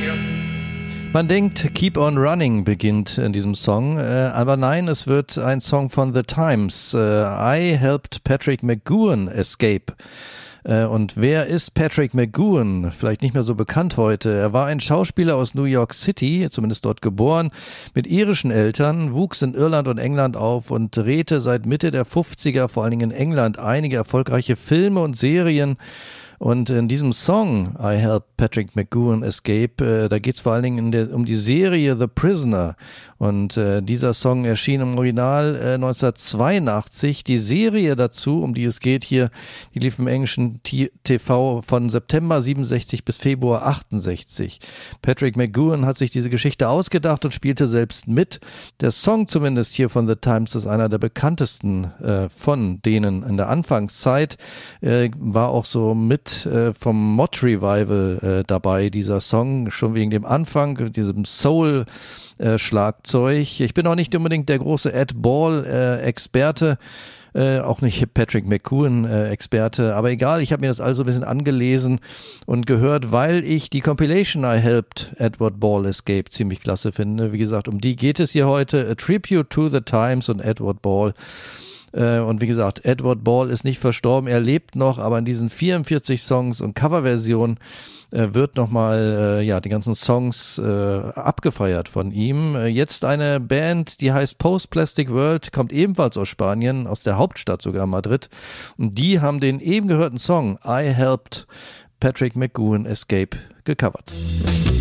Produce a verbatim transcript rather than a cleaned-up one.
Man denkt, Keep on Running beginnt in diesem Song, äh, aber nein, es wird ein Song von The Times. Äh, I helped Patrick McGoohan escape. Äh, und wer ist Patrick McGoohan? Vielleicht nicht mehr so bekannt heute. Er war ein Schauspieler aus New York City, zumindest dort geboren, mit irischen Eltern, wuchs in Irland und England auf und drehte seit Mitte der fünfziger, vor allen Dingen in England, einige erfolgreiche Filme und Serien. Und in diesem Song, I Helped Patrick McGoohan Escape, äh, da geht es vor allen Dingen in der, um die Serie The Prisoner. Und äh, dieser Song erschien im Original äh, neunzehnhundertzweiundachtzig. Die Serie dazu, um die es geht hier, die lief im englischen T V von September siebenundsechzig bis Februar achtundsechzig. Patrick McGoohan hat sich diese Geschichte ausgedacht und spielte selbst mit. Der Song zumindest hier von The Times ist einer der bekanntesten äh, von denen in der Anfangszeit. Äh, war auch so mit vom Mod Revival äh, dabei, dieser Song, schon wegen dem Anfang, diesem Soul-Schlagzeug. Äh, ich bin auch nicht unbedingt der große Ed Ball-Experte, äh, äh, auch nicht Patrick McGoohan-Experte, aber egal, ich habe mir das also ein bisschen angelesen und gehört, weil ich die Compilation I Helped Edward Ball Escape ziemlich klasse finde. Wie gesagt, um die geht es hier heute. A Tribute to the Times und Edward Ball. Und wie gesagt, Edward Ball ist nicht verstorben, er lebt noch, aber in diesen vierundvierzig Songs und Coverversionen äh, wird nochmal äh, ja, die ganzen Songs äh, abgefeiert von ihm. Äh, jetzt eine Band, die heißt Post Plastic World, kommt ebenfalls aus Spanien, aus der Hauptstadt sogar Madrid. Und die haben den eben gehörten Song I Helped Patrick McGoohan Escape gecovert.